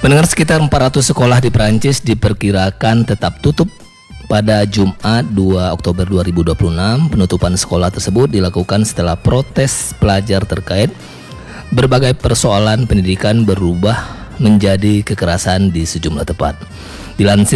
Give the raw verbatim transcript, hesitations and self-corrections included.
Pendengar, sekitar empat ratus sekolah di Prancis diperkirakan tetap tutup pada Jumat dua Oktober dua ribu dua puluh enam. Penutupan sekolah tersebut dilakukan setelah protes pelajar terkait berbagai persoalan pendidikan berubah menjadi kekerasan di sejumlah tempat. Dilansir